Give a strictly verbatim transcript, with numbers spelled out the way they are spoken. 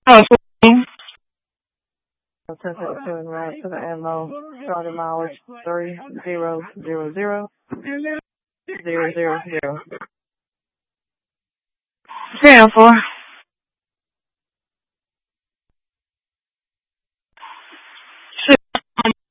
Oh, fourteen. Attention to right to the ammo. Starting mileage three zero zero zero zero zero zero. Ten four.